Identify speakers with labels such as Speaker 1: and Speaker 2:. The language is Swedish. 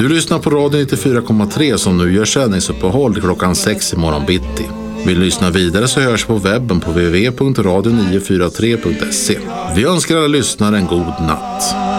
Speaker 1: Du lyssnar på Radio 94,3 som nu gör sändningsuppehåll klockan 6 imorgon bitti. Vill lyssna vidare så hörs på webben på www.radio943.se. Vi önskar alla lyssnare en god natt.